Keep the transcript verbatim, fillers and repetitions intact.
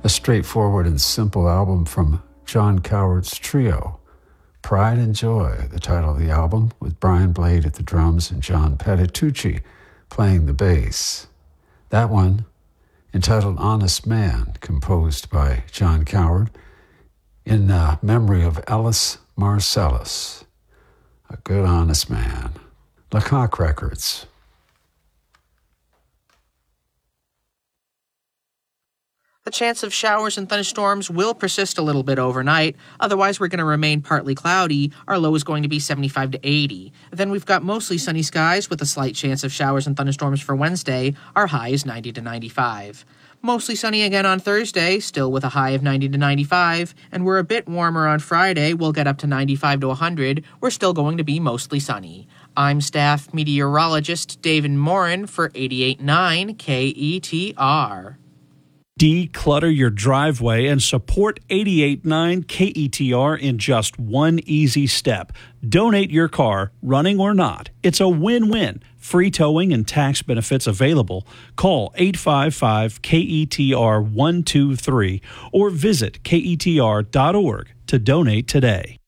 a straightforward and simple album from John Coward's trio. Pride and Joy, the title of the album, with Brian Blade at the drums and John Patitucci playing the bass. That one, entitled Honest Man, composed by John Coward in uh, memory of Ellis Marcellus, a good honest man. Lecoq Records. The chance of showers and thunderstorms will persist a little bit overnight. Otherwise, we're going to remain partly cloudy. Our low is going to be seventy-five to eighty. Then we've got mostly sunny skies with a slight chance of showers and thunderstorms for Wednesday. Our high is ninety to ninety-five. Mostly sunny again on Thursday, still with a high of ninety to ninety-five. And we're a bit warmer on Friday. We'll get up to ninety-five to one hundred. We're still going to be mostly sunny. I'm staff meteorologist David Morin for eighty-eight point nine K E T R. Declutter your driveway and support eighty-eight point nine K E T R in just one easy step. Donate your car, running or not. It's a win-win. Free towing and tax benefits available. Call eight five five K E T R one two three or visit K E T R dot org to donate today.